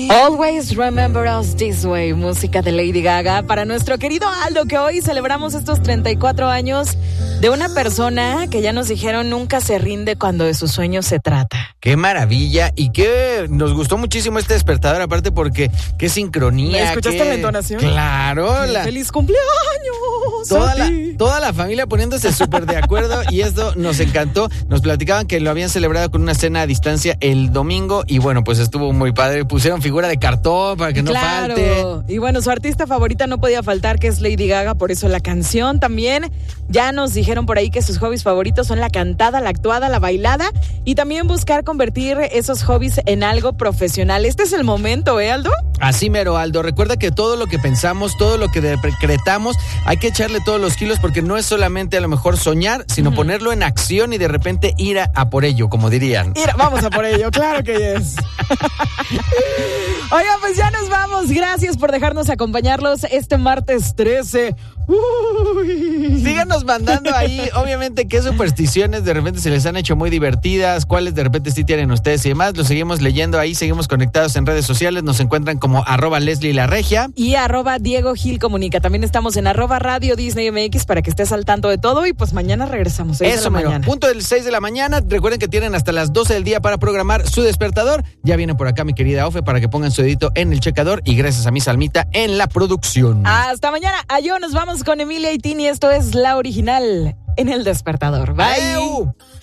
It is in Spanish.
Always Remember Us This Way, música de Lady Gaga para nuestro querido Aldo, que hoy celebramos estos 34 años de una persona que ya nos dijeron nunca se rinde cuando de sus sueños se trata. Qué maravilla, y que nos gustó muchísimo este despertador, aparte porque qué sincronía. ¿Escuchaste la entonación? Claro. ¡Feliz cumpleaños! Toda la familia poniéndose súper de acuerdo, y esto nos encantó. Nos platicaban que lo habían celebrado con una cena a distancia el domingo, y bueno, pues estuvo muy padre. Pusieron figura de cartón para que no falte. Y bueno, su artista favorita no podía faltar, que es Lady Gaga, por eso la canción también. Ya nos dijeron por ahí que sus hobbies favoritos son la cantada, la actuada, la bailada, y también buscar convertir esos hobbies en algo profesional. Este es el momento, Aldo? Así mero, Aldo. Recuerda que todo lo que pensamos, todo lo que decretamos, hay que echarle todos los kilos, porque no es solamente a lo mejor soñar, sino ponerlo en acción y de repente ir a por ello, como dirían. Vamos a por ello, claro que es. Oiga, pues ya nos vamos. Gracias por dejarnos acompañarlos este martes 13. Síganos mandando ahí, obviamente, qué supersticiones de repente se les han hecho muy divertidas, cuáles de repente sí tienen ustedes y demás. Lo seguimos leyendo ahí, seguimos conectados en redes sociales. Nos encuentran como @LeslieLaRegia y @Diego Gil Comunica. También estamos en @Radio Disney MX para que estés al tanto de todo. Y pues mañana regresamos 6 de la mañana. Punto del 6 de la mañana. Recuerden que tienen hasta las 12 del día para programar su despertador. Ya viene por acá mi querida Ofe para que pongan su dedito en el checador, y gracias a mi Salmita en la producción. Hasta mañana. Nos vamos con Emilia y Tini. Esto es La Original en el despertador. Bye.